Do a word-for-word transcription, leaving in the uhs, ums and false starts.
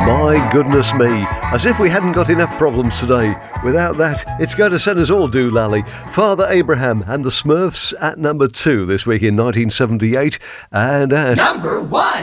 My goodness me, as if we hadn't got enough problems today. Without that, it's going to send us all doolally. Father Abraham and the Smurfs at number two this week in nineteen seventy-eight. And at number one.